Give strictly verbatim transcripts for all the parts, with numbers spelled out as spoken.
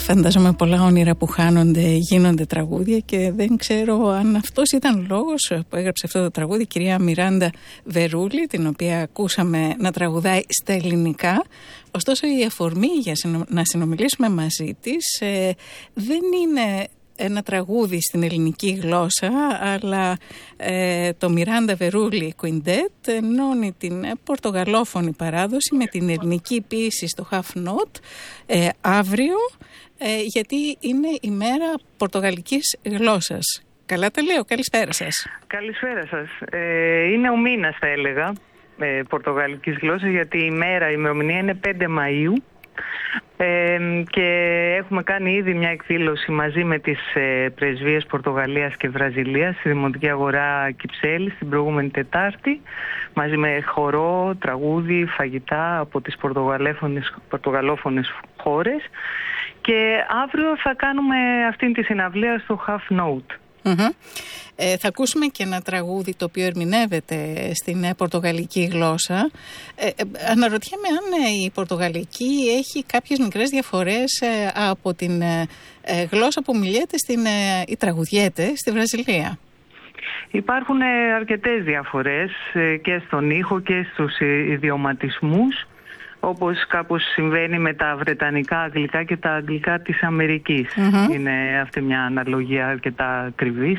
Φαντάζομαι πολλά όνειρα που χάνονται, γίνονται τραγούδια και δεν ξέρω αν αυτός ήταν λόγος που έγραψε αυτό το τραγούδι, η κυρία Μιράντα Βερούλη, την οποία ακούσαμε να τραγουδάει στα ελληνικά. Ωστόσο η αφορμή για να συνομιλήσουμε μαζί της ε, δεν είναι ένα τραγούδι στην ελληνική γλώσσα, αλλά ε, το Μιράντα Βερούλη Quintet ενώνει την πορτογαλόφωνη παράδοση με την ελληνική ποίηση στο Half Note ε, αύριο, ε, γιατί είναι η μέρα πορτογαλικής γλώσσας. Καλά τα λέω, καλησπέρα σας. Καλησπέρα σας. Ε, είναι ο μήνας, θα έλεγα, ε, πορτογαλικής γλώσσας, γιατί η μέρα, η ημερομηνία είναι πέντε Μαΐου. Ε, και έχουμε κάνει ήδη μια εκδήλωση μαζί με τις ε, πρεσβείες Πορτογαλίας και Βραζιλίας στη Δημοτική Αγορά Κυψέλης την προηγούμενη Τετάρτη, μαζί με χορό, τραγούδι, φαγητά από τις πορτογαλόφωνες χώρες, και αύριο θα κάνουμε αυτήν τη συναυλία στο Half Note. Mm-hmm. Ε, θα ακούσουμε και ένα τραγούδι το οποίο ερμηνεύεται στην ε, πορτογαλική γλώσσα. Ε, ε, αναρωτιέμαι αν ε, η πορτογαλική έχει κάποιες μικρές διαφορές ε, από την ε, ε, γλώσσα που μιλιέται στην, ε, ή τραγουδιέται στη Βραζιλία. Υπάρχουν ε, αρκετές διαφορές ε, και στον ήχο και στους ε, ιδιωματισμούς, όπως κάπως συμβαίνει με τα βρετανικά αγγλικά και τα αγγλικά της Αμερικής. Mm-hmm. Είναι αυτή μια αναλογία αρκετά ακριβής.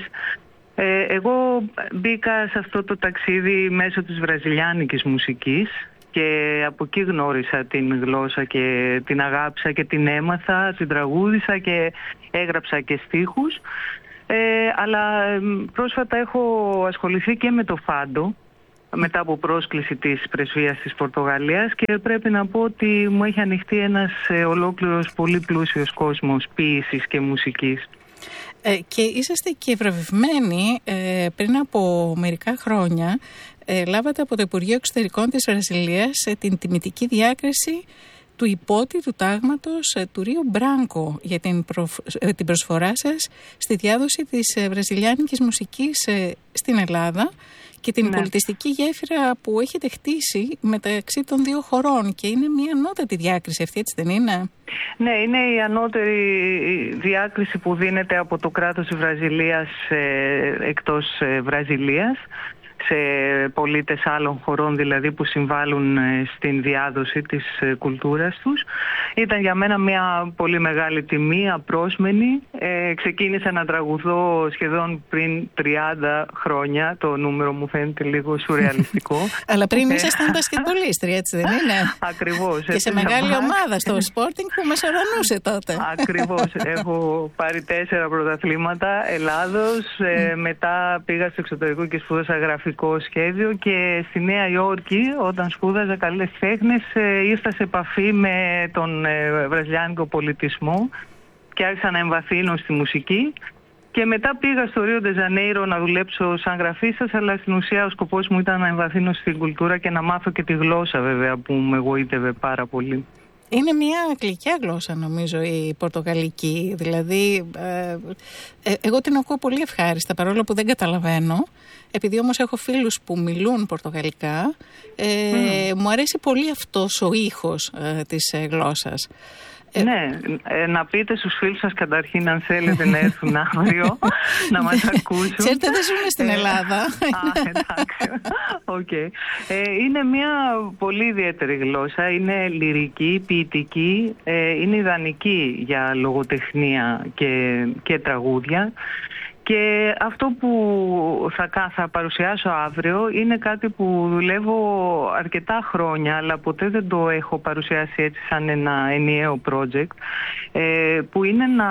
Ε, εγώ μπήκα σε αυτό το ταξίδι μέσω της βραζιλιάνικης μουσικής και από εκεί γνώρισα την γλώσσα και την αγάπησα και την έμαθα, την τραγούδισα και έγραψα και στίχους. Ε, αλλά πρόσφατα έχω ασχοληθεί και με το φάντο, μετά από πρόσκληση της πρεσβείας της Πορτογαλίας, και πρέπει να πω ότι μου έχει ανοιχτεί ένας ε, ολόκληρος πολύ πλούσιος κόσμος ποίησης και μουσικής. Ε, και είσαστε και βραβευμένοι ε, πριν από μερικά χρόνια. Ε, λάβατε από το Υπουργείο Εξωτερικών της Βραζιλίας ε, την τιμητική διάκριση του υπότη του τάγματος ε, του Ρίο Μπράνκο για την, προ, ε, την προσφορά σας στη διάδοση της ε, βραζιλιάνικης μουσικής ε, στην Ελλάδα και την ναι. πολιτιστική γέφυρα που έχετε χτίσει μεταξύ των δύο χωρών, και είναι μια ανώτατη διάκριση αυτή, έτσι δεν είναι? Ναι, είναι η ανώτερη διάκριση που δίνεται από το κράτος της Βραζιλίας ε, εκτός ε, Βραζιλίας, σε πολίτες άλλων χωρών δηλαδή που συμβάλλουν στην διάδοση της κουλτούρας τους. Ήταν για μένα μια πολύ μεγάλη τιμή, απρόσμενη. Ε, ξεκίνησα να τραγουδώ σχεδόν πριν τριάντα χρόνια. Το νούμερο μου φαίνεται λίγο σουρεαλιστικό. Αλλά πριν ήσασταν μπασκετμπολίστρια, έτσι δεν είναι? Ακριβώς. Και σε μεγάλη ομάδα στο Sporting που μας ορανούσε τότε. Ακριβώς. Έχω πάρει τέσσερα πρωταθλήματα Ελλάδος. Ε, μετά πήγα στο εξωτερικό και σπούδασα γραφικό σχέδιο, και στη Νέα Υόρκη, όταν σπούδαζα καλές τέχνες, ήρθα σε επαφή με τον βραζιλιάνικο πολιτισμό και άρχισα να εμβαθύνω στη μουσική, και μετά πήγα στο Ρίο ντε Ζανέιρο να δουλέψω σαν γραφίστας, αλλά στην ουσία ο σκοπός μου ήταν να εμβαθύνω στην κουλτούρα και να μάθω και τη γλώσσα, βέβαια, που με εγωίτευε πάρα πολύ. Είναι μια γλυκιά γλώσσα, νομίζω, η πορτογαλική. Δηλαδή, ε, ε, εγώ την ακούω πολύ ευχάριστα, παρόλο που δεν καταλαβαίνω. Επειδή όμως έχω φίλους που μιλούν πορτογαλικά, ε, mm. μου αρέσει πολύ αυτός ο ήχος ε, της ε, γλώσσας. Ναι, ε, να πείτε στους φίλους σας καταρχήν, αν θέλετε να έρθουν αύριο να μας ακούσουν. Ξέρετε, δεν ζούμε στην Ελλάδα. Α, εντάξει. Okay. Ε, είναι μια πολύ ιδιαίτερη γλώσσα. Είναι λυρική, ποιητική, ε, είναι ιδανική για λογοτεχνία και, και τραγούδια. Και αυτό που θα, θα παρουσιάσω αύριο είναι κάτι που δουλεύω αρκετά χρόνια, αλλά ποτέ δεν το έχω παρουσιάσει έτσι σαν ένα ενιαίο project, ε, που είναι να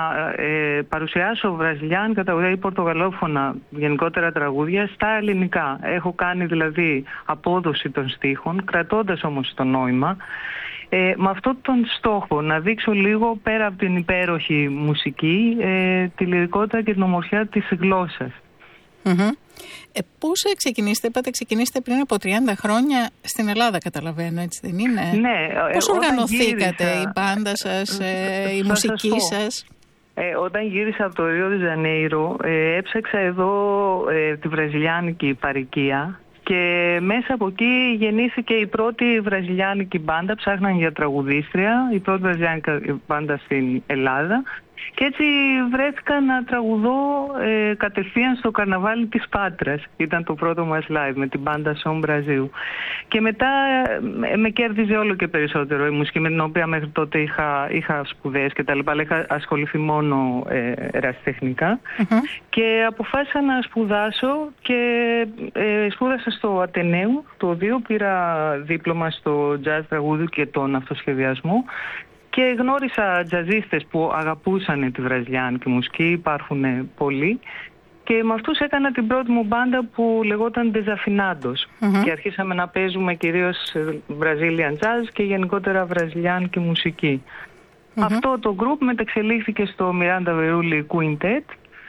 ε, παρουσιάσω βραζιλιάνικα τραγούδια ή πορτογαλόφωνα γενικότερα τραγούδια στα ελληνικά. Έχω κάνει δηλαδή απόδοση των στίχων, κρατώντας όμως το νόημα. Ε, με αυτόν τον στόχο να δείξω λίγο πέρα από την υπέροχη μουσική ε, τη λυρικότητα και την ομορφιά της γλώσσας. Mm-hmm. Ε, πώς ξεκινήσετε, είπατε ξεκινήσετε πριν από τριάντα χρόνια στην Ελλάδα, καταλαβαίνω, έτσι δεν είναι? Ναι. Πώς ε, οργανωθήκατε, γύρισα, η μπάντα σας, ε, η μουσική σας? σας? Ε, όταν γύρισα από το Ρίο ντε Ζανέιρο, ε, έψαξα εδώ ε, τη βραζιλιάνικη παροικία Και μέσα από εκεί γεννήθηκε η πρώτη βραζιλιάνικη μπάντα, ψάχναν για τραγουδίστρια, η πρώτη βραζιλιάνικη μπάντα στην Ελλάδα. Και έτσι βρέθηκα να τραγουδώ ε, κατευθείαν στο καρναβάλι της Πάτρας. Ήταν το πρώτο μας live με την μπάντα Σον Μπραζίου. Και μετά ε, με κέρδιζε όλο και περισσότερο η μουσική, με την οποία μέχρι τότε είχα, είχα σπουδές και τα λοιπά, αλλά είχα ασχοληθεί μόνο ε, ερασιτεχνικά. Mm-hmm. Και αποφάσισα να σπουδάσω και ε, σπούδασα στο Ατενέου το δύο, πήρα δίπλωμα στο jazz τραγούδι και τον αυτοσχεδιασμό. Και γνώρισα τζαζίστες που αγαπούσαν τη βραζιλιάνικη μουσική, υπάρχουν πολλοί. Και με αυτούς έκανα την πρώτη μου μπάντα που λεγόταν Desafinandos. Mm-hmm. Και αρχίσαμε να παίζουμε κυρίως Brazilian jazz και γενικότερα βραζιλιάνικη μουσική. Mm-hmm. Αυτό το group μεταξελίχθηκε στο Miranda Veruli Quintet.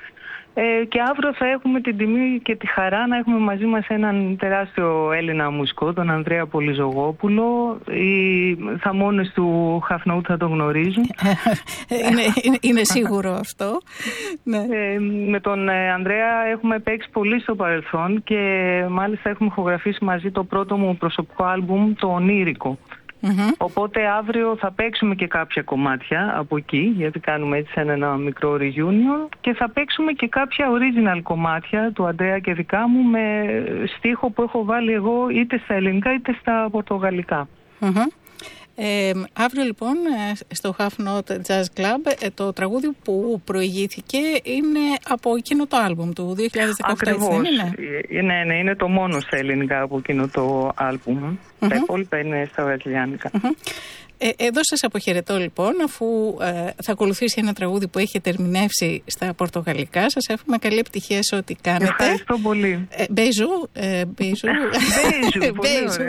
Ε, και αύριο θα έχουμε την τιμή και τη χαρά να έχουμε μαζί μας έναν τεράστιο Έλληνα μουσικό, τον Ανδρέα Πολυζωγόπουλο. Οι θαμώνες του Half Note θα τον γνωρίζουν. είναι, είναι, είναι σίγουρο αυτό. Ναι. Ε, με τον Ανδρέα έχουμε παίξει πολύ στο παρελθόν και μάλιστα έχουμε ηχογραφήσει μαζί το πρώτο μου προσωπικό άλμπουμ, το Ονείρικο. Mm-hmm. Οπότε αύριο θα παίξουμε και κάποια κομμάτια από εκεί, γιατί κάνουμε έτσι ένα, ένα μικρό reunion, και θα παίξουμε και κάποια original κομμάτια του Ανδρέα και δικά μου με στίχο που έχω βάλει εγώ είτε στα ελληνικά είτε στα πορτογαλικά. Mm-hmm. Ε, αύριο λοιπόν στο Half Note Jazz Club το τραγούδι που προηγήθηκε είναι από εκείνο το άλμπουμ του δύο χιλιάδες δεκαοκτώ. Ακριβώς. Έτσι, είναι? Ναι, ναι, είναι το μόνο στα ελληνικά από εκείνο το άλμπουμ. Mm-hmm. Τα υπόλοιπα είναι στα βραζιλιάνικα. Mm-hmm. Ε, εδώ σας αποχαιρετώ λοιπόν, αφού ε, θα ακολουθήσει ένα τραγούδι που έχετε ερμηνεύσει στα πορτογαλικά. Σας εύχομαι καλή επιτυχία σε ό,τι κάνετε. Ευχαριστώ πολύ. Μπέιζου. Μπέιζου. Μπέιζου.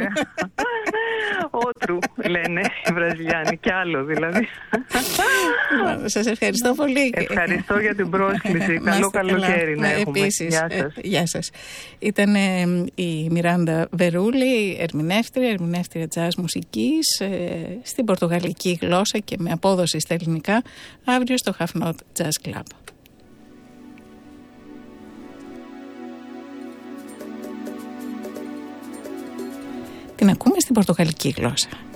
Ότρου λένε οι Βραζιλιάνοι, κι άλλο δηλαδή. Σας ευχαριστώ πολύ. Ευχαριστώ για την πρόσκληση. Καλό καλοκαίρι να έχουμε. Επίσης, γεια σας. Γεια σας. Ήταν η Μιράντα Βερούλη, ερμηνεύτρια, ερμηνεύτρια jazz μουσικής στην πορτογαλική γλώσσα και με απόδοση στα ελληνικά, αύριο στο Half Note Jazz Club. Την ακούμε στην πορτογαλική γλώσσα.